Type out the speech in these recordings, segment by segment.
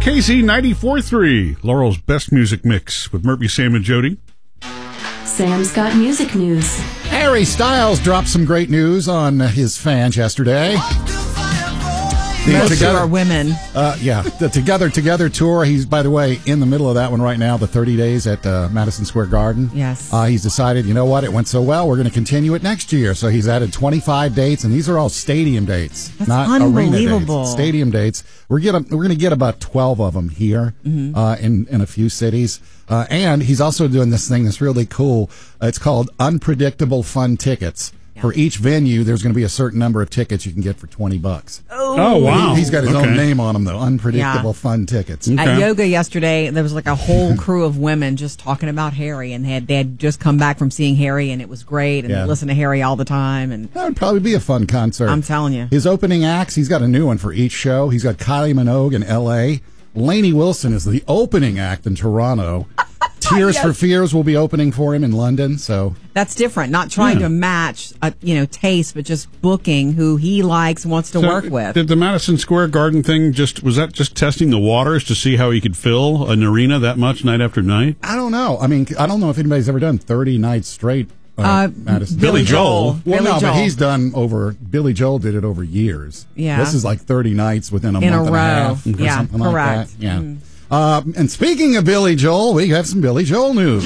KZ 94.3, Laurel's best music mix with Murphy, Sam, and Jody. Sam's got music news. Harry Styles dropped some great news on his fans yesterday. Most of our women. The Together tour. He's, by the way, in the middle of that one right now, the 30 days at Madison Square Garden. Yes. He's decided, you know what, it went so well, we're going to continue it next year. So he's added 25 dates, and these are all stadium dates, That's not arena unbelievable. dates. Stadium dates. We're going to get about 12 of them here in a few cities. And he's also doing this thing that's really cool. It's called Unpredictable Fun Tickets. For each venue, there's going to be a certain number of tickets you can get for $20. Oh wow! He's got his own name on them, though. Unpredictable Fun Tickets. At yoga yesterday, there was like a whole crew of women just talking about Harry, and they had just come back from seeing Harry, and it was great, and they listen to Harry all the time. And that would probably be a fun concert. I'm telling you. His opening acts, he's got a new one for each show. He's got Kylie Minogue in L.A. Lainey Wilson is the opening act in Toronto. Tears for Fears will be opening for him in London. So that's different. Not trying to match, taste, but just booking who he likes and wants to work with. Did the Madison Square Garden thing was that just testing the waters to see how he could fill an arena that much night after night? I don't know. I mean, I don't know if anybody's ever done 30 nights straight. Madison. Billy Joel. Well, but he's done Billy Joel did it over years. Yeah. This is like 30 nights within a month and a half. Or something correct. Like that. Yeah. And speaking of Billy Joel, we have some Billy Joel news.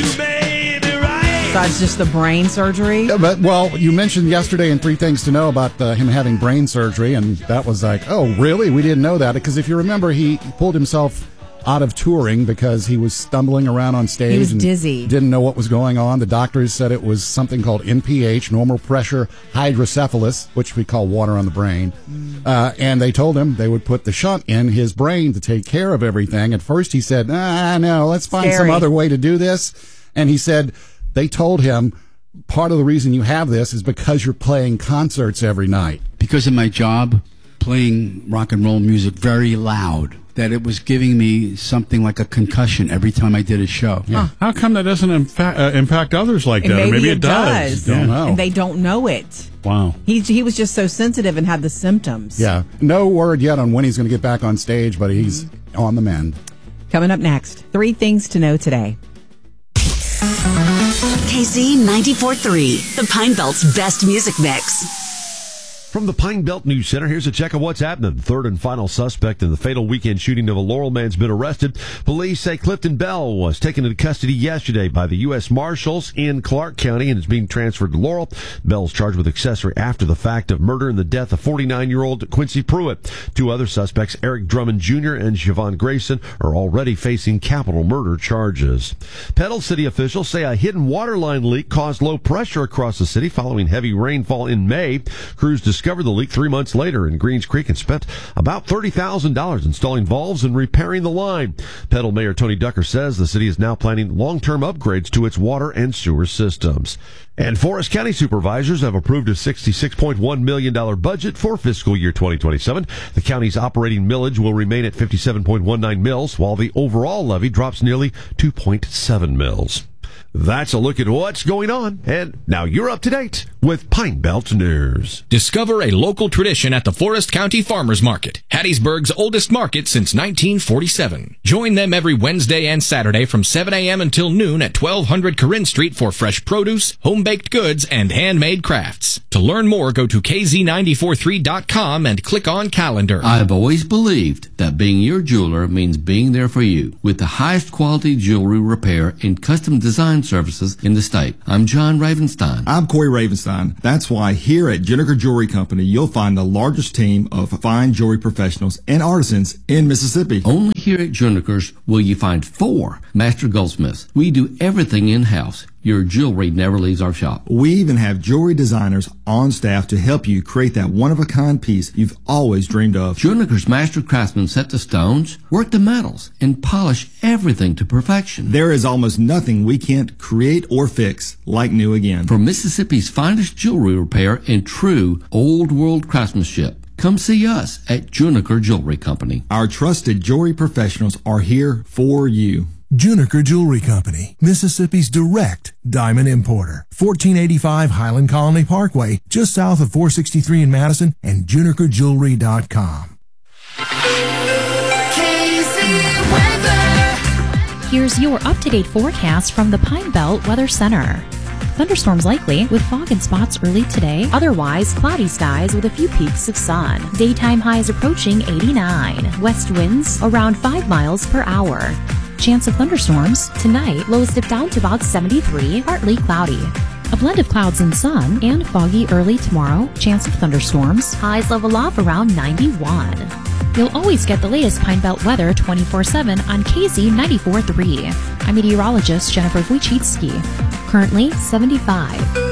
Besides just the brain surgery? Yeah, you mentioned yesterday in 3 Things to Know about him having brain surgery, and that was like, oh, really? We didn't know that. Because if you remember, he pulled himself out of touring because he was stumbling around on stage. He was and dizzy. Didn't know what was going on. The doctors said it was something called NPH, normal pressure hydrocephalus, which we call water on the brain. And they told him they would put the shunt in his brain to take care of everything. At first he said, no, let's find some other way to do this. And he said, they told him, part of the reason you have this is because you're playing concerts every night. Because of my job, playing rock and roll music very loud, that it was giving me something like a concussion every time I did a show. Yeah. How come that doesn't impact others like that? Maybe, Maybe it does. Don't know. And they don't know it. Wow. He was just so sensitive and had the symptoms. Yeah. No word yet on when he's going to get back on stage, but he's on the mend. Coming up next, 3 Things to Know today. KZ 94.3, the Pine Belt's best music mix. From the Pine Belt News Center, here's a check of what's happening. Third and final suspect in the fatal weekend shooting of a Laurel man's been arrested. Police say Clifton Bell was taken into custody yesterday by the U.S. Marshals in Clark County and is being transferred to Laurel. Bell's charged with accessory after the fact of murder and the death of 49-year-old Quincy Pruitt. 2 other suspects, Eric Drummond Jr. and Siobhan Grayson, are already facing capital murder charges. Petal City officials say a hidden water line leak caused low pressure across the city following heavy rainfall in May. Crews discovered the leak 3 months later in Greens Creek and spent about $30,000 installing valves and repairing the line. Petal Mayor Tony Ducker says the city is now planning long-term upgrades to its water and sewer systems. And Forest County supervisors have approved a $66.1 million budget for fiscal year 2027. The county's operating millage will remain at 57.19 mils, while the overall levy drops nearly 2.7 mils. That's a look at what's going on. And now you're up to date with Pine Belt News. Discover a local tradition at the Forest County Farmers Market, Hattiesburg's oldest market since 1947. Join them every Wednesday and Saturday from 7 a.m. until noon at 1200 Corinne Street for fresh produce, home-baked goods, and handmade crafts. To learn more, go to kz943.com and click on calendar. I've always believed that being your jeweler means being there for you with the highest quality jewelry repair and custom design services in the state. I'm John Ravenstein. I'm Corey Ravenstein. That's why here at Juniker Jewelry Company, you'll find the largest team of fine jewelry professionals and artisans in Mississippi. Only here at Juniker's will you find 4 master goldsmiths. We do everything in-house. Your jewelry never leaves our shop. We even have jewelry designers on staff to help you create that one-of-a-kind piece you've always dreamed of. Juniker's master craftsmen set the stones, work the metals, and polish everything to perfection. There is almost nothing we can't create or fix like new again. For Mississippi's finest jewelry repair and true old-world craftsmanship, come see us at Juniker Jewelry Company. Our trusted jewelry professionals are here for you. Juniker Jewelry Company, Mississippi's direct diamond importer. 1485 Highland Colony Parkway, just south of 463 in Madison, and junikerjewelry.com. KZ Here's your up-to-date forecast from the Pine Belt Weather Center. Thunderstorms likely with fog and spots early today. Otherwise, cloudy skies with a few peaks of sun. Daytime highs approaching 89. West winds around 5 miles per hour. Chance of thunderstorms tonight. Lows dip down to about 73. Partly cloudy. A blend of clouds and sun and foggy early tomorrow. Chance of thunderstorms. Highs level off around 91. You'll always get the latest Pine Belt weather 24/7 on KZ 94.3. I'm meteorologist Jennifer Wojcicki. Currently 75.